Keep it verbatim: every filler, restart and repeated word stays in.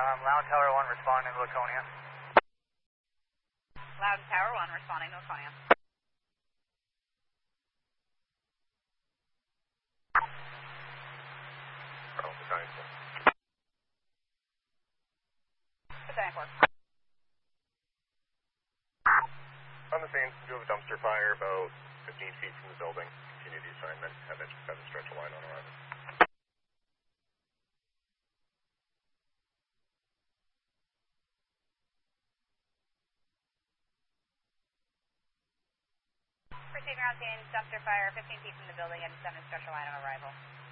Um, Loud Tower one responding to Laconia. Loud Tower one responding to Laconia. Oh, Battalion four. Battalion four. On the scene, do have a dumpster fire about fifteen feet from the building. Continue the assignment. Have it, have it stretch a line on arrival. Receiving on scene, dumpster fire, fifteen feet from the building, and seven stretcher line on arrival.